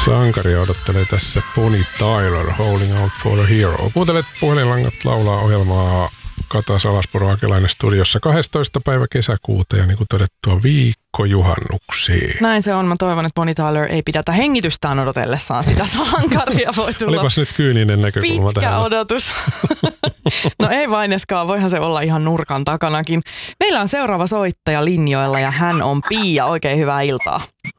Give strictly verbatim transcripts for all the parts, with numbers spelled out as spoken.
Sankari odottelee tässä Bonnie Tyler, Holding Out for a Hero. Kuuntelet Puhelinlangat laulaa ohjelmaa Kata Salaspuro Akelainen studiossa kahdestoista päivä kesäkuuta ja niin kuin todettua viikko juhannuksiin. Näin se on. Mä toivon, että Bonnie Tyler ei pidätä hengitystään odotellessaan sitä sankaria. Voi tulla olipas nyt kyyninen näkökulma pitkä tähän. odotus. No ei vaineskaan, voihan se olla ihan nurkan takanakin. Meillä on seuraava soittaja linjoilla ja hän on Pia. Oikein hyvää iltaa.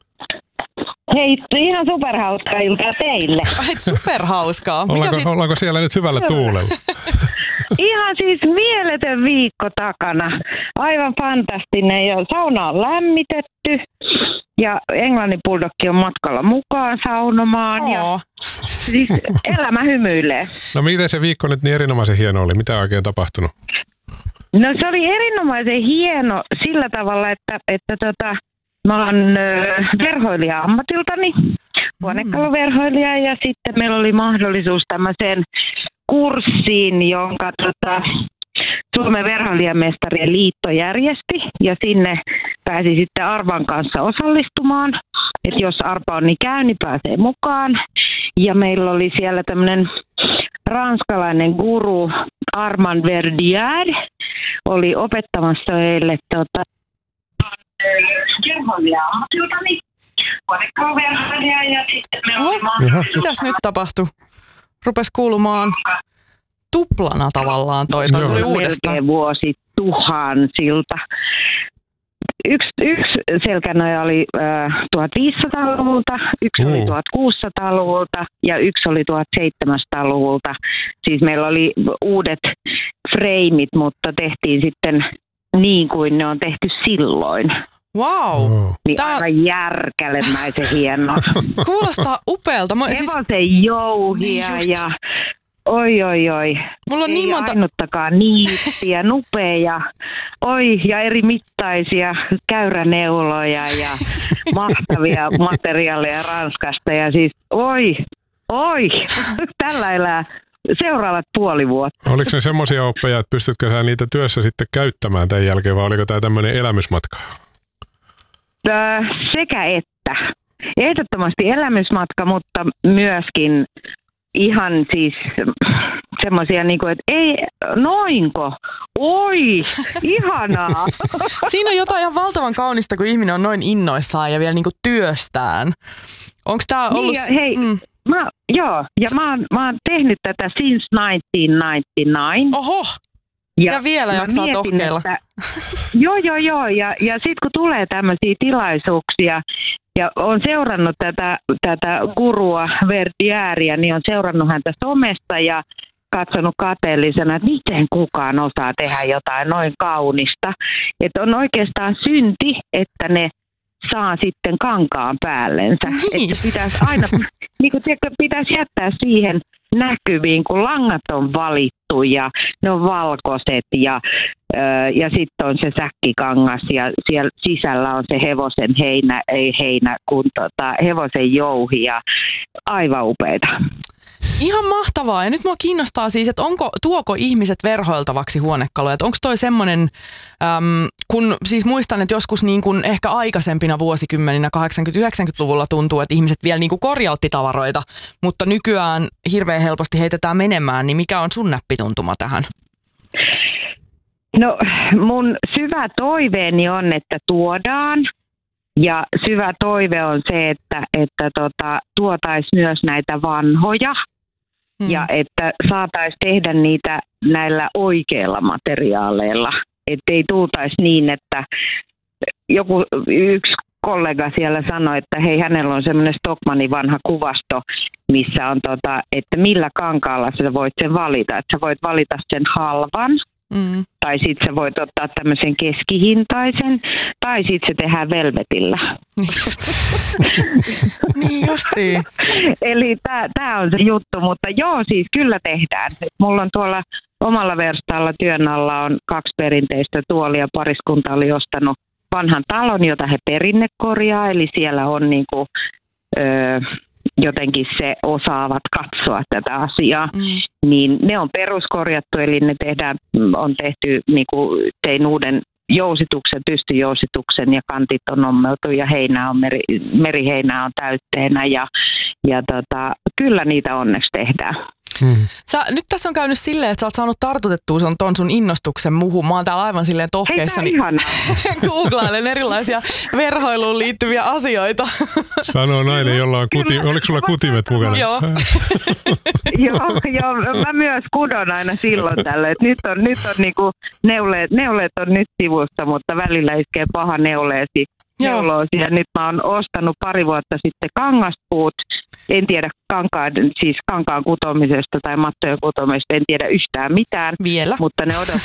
Hei, ihan superhauskaa iltaa teille. Ai, superhauskaa. Ollaanko, sit... ollaanko siellä nyt hyvällä tuulella? Ihan siis mieletön viikko takana. Aivan fantastinen. Ja sauna on lämmitetty ja Englannin bulldogki on matkalla mukaan saunomaan. Oh. Ja siis elämä hymyilee. No miten se viikko nyt niin erinomaisen hieno oli? Mitä on oikein tapahtunut? No se oli erinomaisen hieno sillä tavalla, että, että tota, mä oon verhoilija ammatiltani, huonekaluverhoilija, ja sitten meillä oli mahdollisuus tämmöiseen kurssiin, jonka tota, Suomen verhoilijamestarien liitto järjesti, ja sinne pääsi sitten Arvan kanssa osallistumaan. Että jos Arpa on niin käy, niin pääsee mukaan. Ja meillä oli siellä tämmöinen ranskalainen guru Armand Verdier, oli opettamassa meille tota, verhoilija ammatiltani, huonekaluverhoilija, ja sitten meillä oli mahdollisuus. Mitäs nyt tapahtui? Rupes kuulumaan tuplana tavallaan toi, toi tuli uudestaan. Melkein vuosi tuhansilta. Yksi, yksi selkänoja oli äh, tuhatviisisataaluvulta, yksi mm. oli tuhatkuusisataaluvulta ja yksi oli tuhatseitsemänsataaluvulta. Siis meillä oli uudet freimit, mutta tehtiin sitten niin kuin ne on tehty silloin. Wow. Oh. Niin Tää... aivan järkälemäisen hienoa. Kuulostaa upealta. Mä, siis... Hevosen jouhia niin ja oi oi oi. Mulla on ei niin monta... ainuttakaan niittiä, nupeja, oi ja eri mittaisia käyräneuloja ja mahtavia materiaaleja Ranskasta ja siis oi, oi, tällä elää seuraavat puoli vuotta. Oliko ne semmoisia oppeja, että pystytkö sä niitä työssä sitten käyttämään tämän jälkeen vai oliko tämä tämmöinen elämysmatka? Sekä että. Ehdottomasti elämysmatka, mutta myöskin ihan siis semmoisia niin kuin, että ei, noinko? Oi, ihanaa. Siinä on jotain ihan valtavan kaunista, kun ihminen on noin innoissaan ja vielä niin kuin työstään. Onko tämä ollut... Niin, ja hei, mm. mä, joo, ja mä oon, mä oon tehnyt tätä since tuhatyhdeksänsataayhdeksänkymmentäyhdeksän. Oho, ja, ja vielä jaksaa tohkeilla. Että, joo, joo, joo, ja, ja sitten kun tulee tämmöisiä tilaisuuksia, ja olen seurannut tätä, tätä gurua Verdieria, niin on seurannut häntä somesta ja katsonut kateellisena, että miten kukaan osaa tehdä jotain noin kaunista. Että on oikeastaan synti, että ne saa sitten kankaan päällensä. Niin. Että pitäisi aina, niin kuin tiedätkö, pitäisi jättää siihen näkyviin, kun langat on valittu ja ne on valkoiset ja, ja sitten on se säkkikangas ja siellä sisällä on se hevosen heinä, ei heinä, kun tota, hevosen jouhi ja aivan upeita. Ihan mahtavaa. Ja nyt mua kiinnostaa siis, että onko, tuoko ihmiset verhoiltavaksi huonekaluja? Että onko toi semmoinen, äm, kun siis muistan, että joskus niin kuin ehkä aikaisempina vuosikymmeninä kahdeksankymmentä-yhdeksänkymmentäluvulla tuntuu, että ihmiset vielä niin kuin korjautti tavaroita, mutta nykyään hirveän helposti heitetään menemään, niin mikä on sun näppituntuma tähän? No mun syvä toiveeni on, että tuodaan. Ja syvä toive on se, että, että tota, tuotaisiin myös näitä vanhoja hmm. ja että saataisiin tehdä niitä näillä oikeilla materiaaleilla. Että ei tultaisi niin, että joku yksi kollega siellä sanoi, että hei, hänellä on semmoinen Stockmannin vanha kuvasto, missä on, tota, että millä kankaalla sä voit sen valita. Että sä voit valita sen halvan. Mm. Tai sitten sä voit ottaa tämmöisen keskihintaisen, tai sitten se tehdään velvetillä. Niin justiin. Eli tämä on se juttu, mutta joo, siis kyllä tehdään. Mulla on tuolla omalla verstaalla työn alla on kaksi perinteistä tuolia. Pariskunta oli ostanut vanhan talon, jota he perinnekorjaa, eli siellä on niinku... Öö, jotenkin se osaavat katsoa tätä asiaa, mm. niin ne on peruskorjattu, eli ne tehdään, on tehty, niin kuin tein uuden jousituksen, pystyjousituksen ja kantit on ommeltu ja heinää on, meri, meriheinää on täytteenä ja, ja tota, kyllä niitä onneksi tehdään. Hmm. Sä, nyt tässä on käynyt silleen, että sä oot saanut tartutettua sun, ton sun innostuksen muhun. Mä oon täällä aivan silleen tohkeissani. Googlailen erilaisia verhoiluun liittyviä asioita. Sanoo nainen, jolla on kuti... Oliko sulla kutimet mukana? Joo. joo, joo, mä myös kudon aina silloin tällöin. Et nyt on, nyt on niinku neuleet, neuleet on nyt sivussa, mutta välillä iskee paha neuleesi. Neuloosi. Ja nyt mä oon ostanut pari vuotta sitten kangaspuut. En tiedä kankaan, siis kankaan kutomisesta tai mattojen kutomisesta, en tiedä yhtään mitään. Vielä. Mutta ne odottaa